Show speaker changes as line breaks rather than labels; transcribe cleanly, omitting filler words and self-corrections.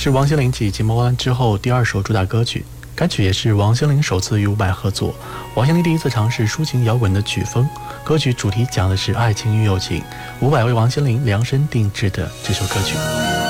是王心凌继《寂寞湾》之后第2首主打歌曲，该曲也是王心凌首次与伍佰合作，王心凌第一次尝试抒情摇滚的曲风。歌曲主题讲的是爱情与友情，伍佰为王心凌量身定制的这首歌曲。